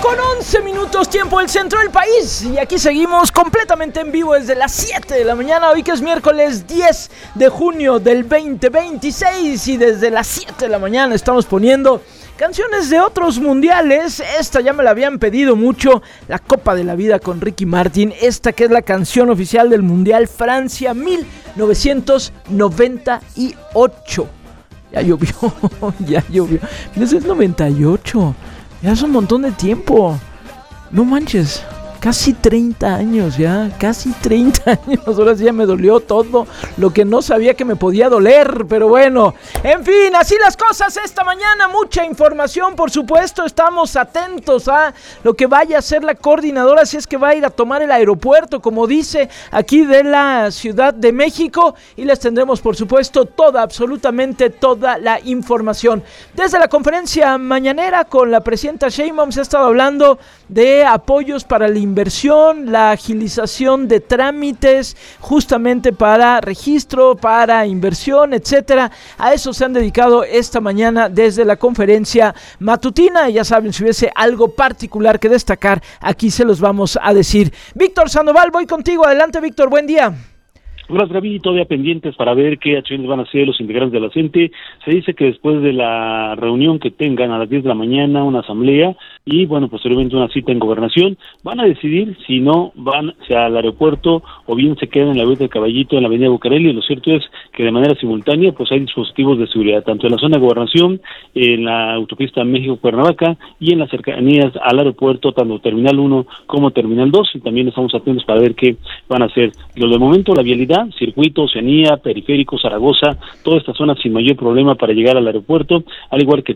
11 tiempo del centro del país, y aquí seguimos completamente en vivo desde las 7 de la mañana, hoy que es miércoles 10 de junio del 2026, y desde las 7 de la mañana estamos poniendo canciones de otros mundiales. Esta ya me la habían pedido mucho, la Copa de la Vida con Ricky Martin, esta que es la canción oficial del Mundial Francia 1998. Ya llovió, ya llovió. Ese es 98. Ya es un montón de tiempo. No manches. Casi 30 años ya, casi 30 años, ahora sí ya me dolió todo lo que no sabía que me podía doler, pero bueno, en fin, así las cosas esta mañana, mucha información, por supuesto, estamos atentos a lo que vaya a hacer la coordinadora, si es que va a ir a tomar el aeropuerto, como dice, aquí de la Ciudad de México, y les tendremos, por supuesto, toda, absolutamente toda la información. Desde la conferencia mañanera con la presidenta Sheinbaum se ha estado hablando de apoyos para la inversión, la agilización de trámites justamente para registro, para inversión, etcétera. A eso se han dedicado esta mañana desde la conferencia matutina. Y ya saben, si hubiese algo particular que destacar, aquí se los vamos a decir. Víctor Sandoval, voy contigo. Adelante, Víctor, buen día. Gracias, Gaby. Todavía pendientes para ver qué acciones van a hacer los integrantes de la CENTE. Se dice que después de la reunión que tengan a las 10 de la mañana, una asamblea y, bueno, posteriormente una cita en Gobernación, van a decidir si no van hacia el aeropuerto o bien se quedan en la Vía del Caballito en la avenida Bucareli. Lo cierto es que de manera simultánea pues hay dispositivos de seguridad, tanto en la zona de Gobernación, en la autopista México-Cuernavaca y en las cercanías al aeropuerto, tanto Terminal 1 como Terminal 2, y también estamos atentos para ver qué van a hacer. Lo de momento, la vialidad, Circuito, Oceanía, Periférico, Zaragoza, toda esta zona sin mayor problema para llegar al aeropuerto, al igual que